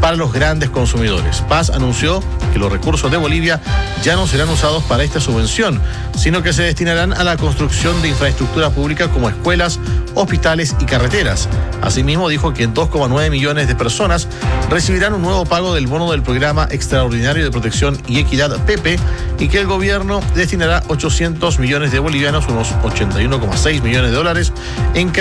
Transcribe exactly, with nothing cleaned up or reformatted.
para los grandes consumidores. Paz anunció que los recursos de Bolivia ya no serán usados para esta subvención, sino que se destinarán a la construcción de infraestructura pública como escuelas, hospitales y carreteras. Asimismo, dijo que dos coma nueve millones de personas recibirán un nuevo pago del bono del Programa Extraordinario de Protección y Equidad P E P y que el gobierno destinará ochocientos millones de bolivianos, unos ochenta y uno coma seis millones de dólares, en